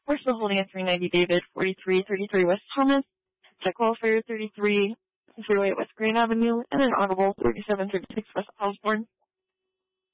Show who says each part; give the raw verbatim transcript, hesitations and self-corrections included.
Speaker 1: We're still holding at three ninety David, forty-three thirty-three West Thomas, Check Welfare thirty-three Freeway West Green Avenue, and an Audible thirty-seven thirty-six West Osborne.